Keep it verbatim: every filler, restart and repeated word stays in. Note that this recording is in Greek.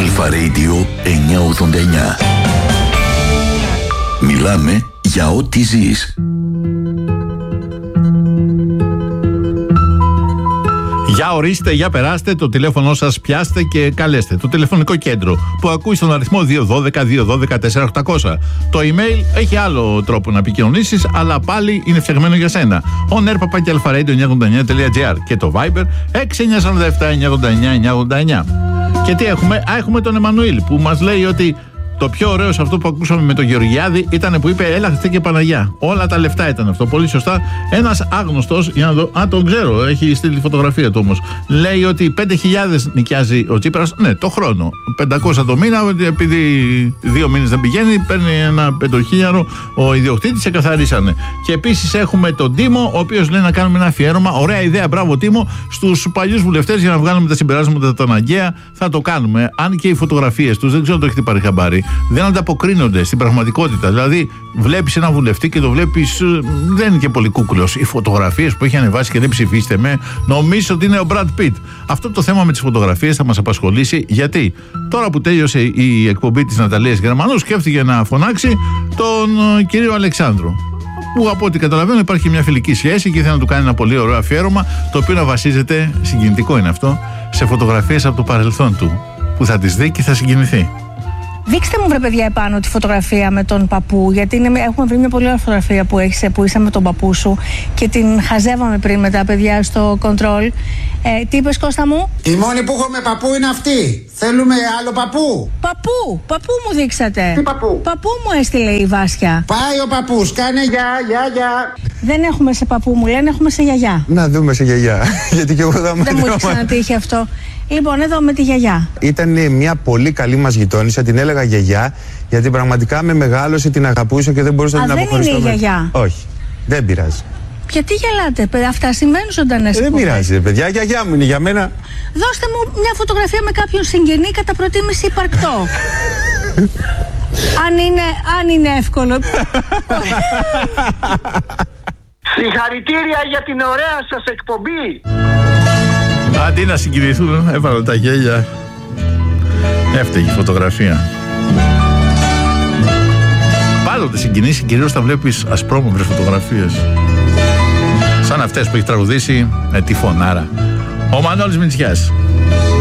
Αλφα Radio εννιακόσια ογδόντα εννιά. Μιλάμε για ό,τι ζεις. Για ορίστε, για περάστε, το τηλέφωνο σας πιάστε και καλέστε. Το τηλεφωνικό κέντρο που ακούει στον αριθμό δύο ένα δύο δύο ένα δύο τέσσερα οκτώ μηδέν μηδέν. Το email έχει άλλο τρόπο να επικοινωνήσεις, αλλά πάλι είναι φτιαγμένο για σένα. on air παπάκι αλφα-radio εννιακόσια ογδόντα εννιά τελεία τζι άρ και το Viber έξι εννιά τέσσερα επτά εννιακόσια ογδόντα εννιά εννιακόσια ογδόντα εννιά. Και τι έχουμε, Α, έχουμε τον Εμμανουήλ που μας λέει ότι το πιο ωραίο σε αυτό που ακούσαμε με τον Γεωργιάδη ήταν που είπε έλα Χριστέ και Παναγιά. Όλα τα λεφτά ήταν αυτό. Πολύ σωστά. Ένας άγνωστος, για να δω, α, τον ξέρω, έχει στείλει φωτογραφία του όμως. Λέει ότι πέντε χιλιάδες νοικιάζει ο Τσίπρας, ναι, το χρόνο. πεντακόσια το μήνα, επειδή δύο μήνες δεν πηγαίνει, παίρνει ένα πεντοχίλιαρο ο ιδιοκτήτης, σε καθαρίσανε. Και επίσης έχουμε τον Τίμο, ο οποίος λέει να κάνουμε ένα αφιέρωμα. Ωραία ιδέα, μπράβο Τίμο, στους παλιούς βουλευτές για να βγάλουμε τα συμπεράσματα τα αναγκαία. Θα το κάνουμε. Αν και οι φωτογραφίες τους, δεν ξέρω αν το έχετε πάρει χαμπάρι, δεν ανταποκρίνονται στην πραγματικότητα. Δηλαδή, βλέπεις έναν βουλευτή και το βλέπεις, δεν είναι και πολύ κούκουλος. Οι φωτογραφίες που έχει ανεβάσει και δεν ψηφίστε με, νομίζω ότι είναι ο Μπραντ Πιτ. Αυτό το θέμα με τις φωτογραφίες θα μας απασχολήσει, γιατί τώρα που τέλειωσε η εκπομπή της Ναταλίας Γερμανού, σκέφτηκε να φωνάξει τον κύριο Αλεξάνδρου. Που από ό,τι καταλαβαίνω υπάρχει μια φιλική σχέση και ήθελε να του κάνει ένα πολύ ωραίο αφιέρωμα, το οποίο να βασίζεται, συγκινητικό είναι αυτό, σε φωτογραφίες από το παρελθόν του. Που θα τις δει και θα συγκινηθεί. Δείξτε μου βρε παιδιά επάνω τη φωτογραφία με τον παππού, γιατί είναι, έχουμε βρει μια πολύ ωραία φωτογραφία που έχεις, που είσαι με τον παππού σου και την χαζεύαμε πριν με τα παιδιά στο control. Ε, τι είπες Κώστα μου? Η μόνη που έχω με παππού είναι αυτή. Θέλουμε άλλο παππού. Παππού, παππού μου δείξατε. Τι παππού? Παππού μου έστειλε η Βάσια. Πάει ο παππούς, κάνε γεια, γεια, γεια. Δεν έχουμε σε παππού μου λένε, έχουμε σε γιαγιά. Να δούμε σε γιαγιά. Γιατί και εγώ θα Δεν μου έχει ξανατύχει αυτό. Λοιπόν, εδώ με τη γιαγιά. Ήταν μια πολύ καλή μας γειτόνισσα, την έλεγα γιαγιά, γιατί πραγματικά με μεγάλωσε, την αγαπούσα και δεν μπορούσα να την αποχωριστώ. Δεν είναι η γιαγιά. Όχι, δεν πειράζει. Γιατί γελάτε, παιδιά, αυτά συμβαίνουν ζωντανές. Ε, δεν πειράζει, παιδιά, γιαγιά μου είναι για μένα. Δώστε μου μια φωτογραφία με κάποιον συγγενή, κατά προτίμηση υπαρκτό. αν, είναι, αν είναι εύκολο. Συγχαρητήρια για την ωραία σας εκπομπή. Αντί να συγκινηθούν, έβαλαν τα γέλια. Έφταιγε η φωτογραφία. Πάντοτε συγκινήσει, κυρίως θα βλέπεις ασπρόμαυρες φωτογραφίες. Σαν αυτές που έχει τραγουδήσει ε, τη Φωνάρα ο Μανώλης Μητσιάς.